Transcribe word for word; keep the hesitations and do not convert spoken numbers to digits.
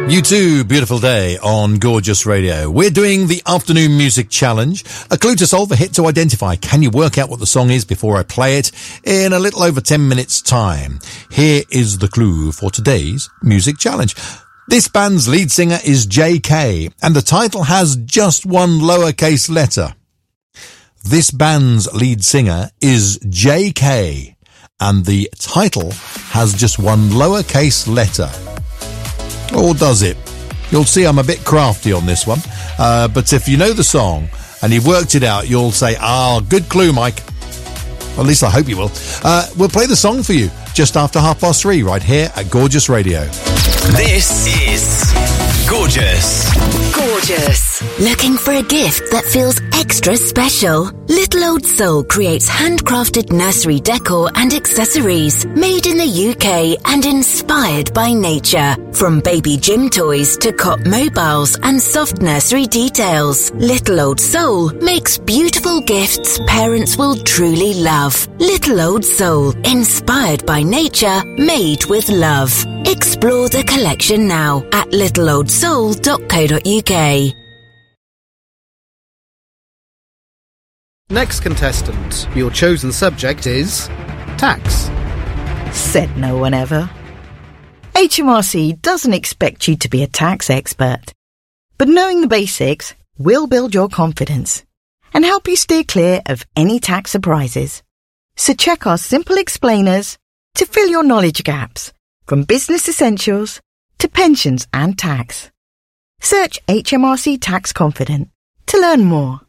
You too, beautiful day on Gorgeous Radio. We're doing the afternoon music challenge. A clue to solve, a hit to identify. Can you work out what the song is before I play it in a little over ten minutes time? Here is the clue for today's music challenge. This band's lead singer is J K and the title has just one lowercase letter. This band's lead singer is J K and the title has just one lowercase letter. Or does it? You'll see I'm a bit crafty on this one. Uh, but if you know the song and you've worked it out, you'll say, ah, good clue, Mike. Or at least I hope you will. Uh, we'll play the song for you just after half past three right here at Gorgeous Radio. This is Gorgeous. Gorgeous. Looking for a gift that feels extra special? Little Old Soul creates handcrafted nursery decor and accessories made in the U K and inspired by nature. From baby gym toys to cot mobiles and soft nursery details, Little Old Soul makes beautiful gifts parents will truly love. Little Old Soul, inspired by nature, made with love. Explore the collection now at little old soul dot co dot uk. Next contestant, your chosen subject is tax. Said no one ever. H M R C doesn't expect you to be a tax expert, but knowing the basics will build your confidence and help you steer clear of any tax surprises. So check our simple explainers to fill your knowledge gaps, from business essentials to pensions and tax. Search H M R C Tax Confident to learn more.